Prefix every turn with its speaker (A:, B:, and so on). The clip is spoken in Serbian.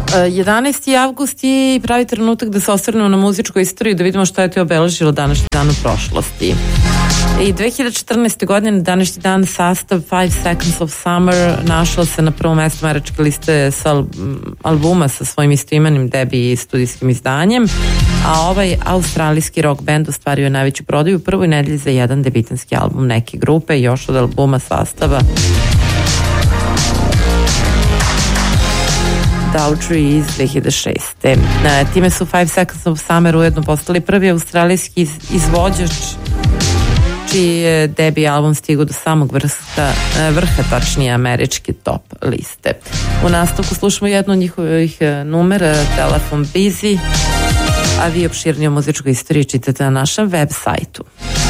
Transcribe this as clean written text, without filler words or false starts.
A: 11. avgust i pravi trenutak da se osvrnemo na muzičku istoriju, da vidimo šta je to obeležilo današnji dan u prošlosti. I 2014. godine, današnji dan, sastav 5 Seconds of Summer našao se na prvom mjestu američke liste albuma sa svojim istoimenim debi i studijskim izdanjem, a ovaj australijski rock band ostvario je najveću prodaju u prvoj nedelji za jedan debitanski album neke grupe, još od albuma sastava Dowdry iz 2006. Time su 5 Seconds of Summer ujedno postali prvi australijski izvođač čiji je debi album stigao do samog vrha, tačnije američke top liste. U nastavku slušamo jednu od njihovih numera, Telefon Busy, a vi opširnije o muzičkoj istoriji čitate na našem web sajtu.